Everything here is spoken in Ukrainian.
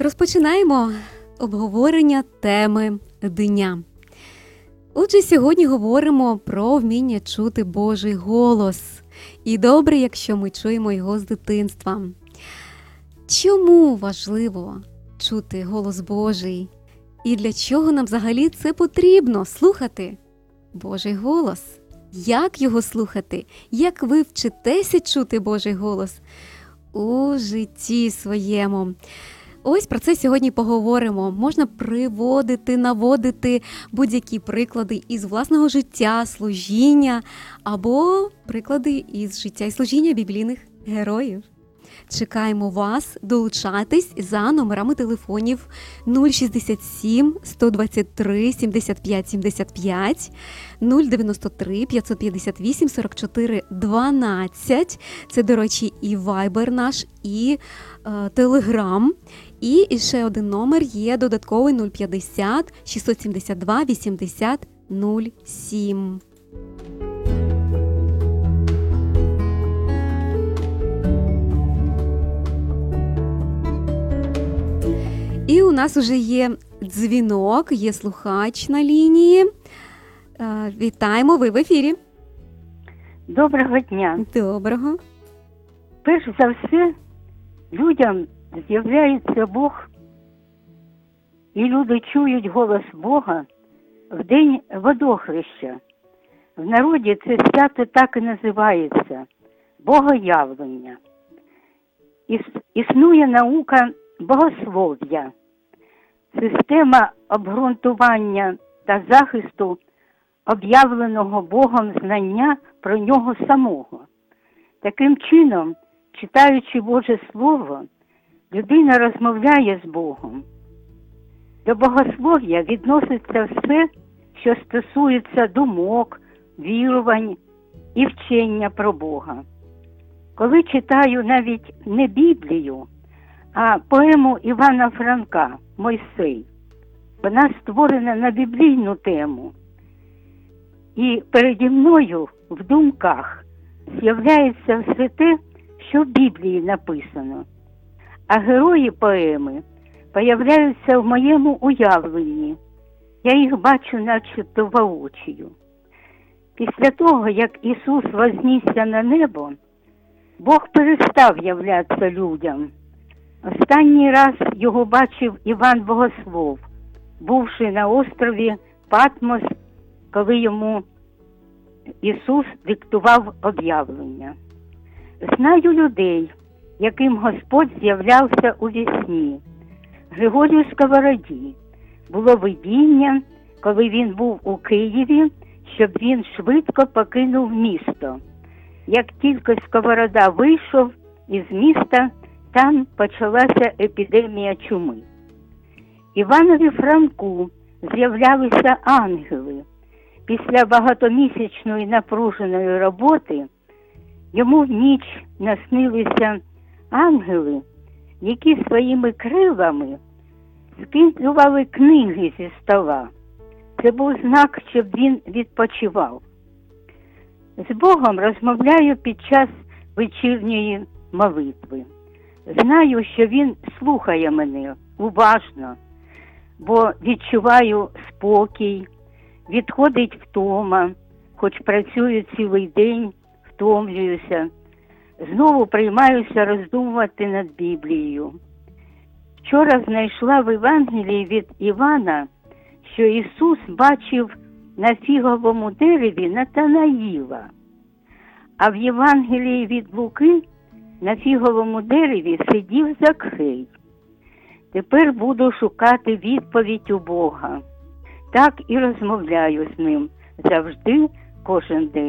Розпочинаємо обговорення теми дня. Отже, сьогодні говоримо про вміння чути Божий голос. І добре, якщо ми чуємо його з дитинства. Чому важливо чути голос Божий? І для чого нам взагалі це потрібно слухати Божий голос? Як його слухати? Як ви вчитеся чути Божий голос у житті своєму? Ось про це сьогодні поговоримо. Можна наводити будь-які приклади із власного життя, служіння, або приклади із життя і служіння біблійних героїв. Чекаємо вас долучатись за номерами телефонів 067 123 75 75, 093 558 44 12. Це, до речі, і Viber наш, і Telegram. І ще один номер є додатковий 050 672 80 07. І у нас уже є дзвінок, є слухач на лінії. Вітаємо, ви в ефірі. Доброго дня. Доброго. Перш за все, людям з'являється Бог, і люди чують голос Бога в день водохреща. В народі це свято так і називається – Богоявлення. Існує наука богослов'я, система обґрунтування та захисту об'явленого Богом знання про нього самого. Таким чином, читаючи Боже Слово, людина розмовляє з Богом. До богослов'я відноситься все, що стосується думок, вірувань і вчення про Бога. Коли читаю навіть не Біблію, а поему Івана Франка «Мойсей», вона створена на біблійну тему. І переді мною в думках з'являється все те, що в Біблії написано. А герої поеми появляються в моєму уявленні. Я їх бачу начебто воочию. Після того, як Ісус вознісся на небо, Бог перестав являтися людям. Останній раз його бачив Іван Богослов, бувши на острові Патмос, коли йому Ісус диктував об'явлення. Знаю людей, яким Господь з'являвся у вісні. Григорію Сковороді було видіння, коли він був у Києві, щоб він швидко покинув місто. Як тільки Сковорода вийшов із міста, там почалася епідемія чуми. Іванові Франку з'являлися ангели. Після багатомісячної напруженої роботи йому в ніч наснилися ангели, які своїми крилами скидували книги зі стола. Це був знак, щоб він відпочивав. З Богом розмовляю під час вечірньої молитви. Знаю, що він слухає мене уважно, бо відчуваю спокій, відходить втома, хоч працюю цілий день, втомлююся. Знову приймаюся роздумувати над Біблією. Вчора знайшла в Євангелії від Івана, що Ісус бачив на фіговому дереві Натанаїла, а в Євангелії від Луки на фіговому дереві сидів Закхей. Тепер буду шукати відповідь у Бога. Так і розмовляю з ним завжди, кожен день.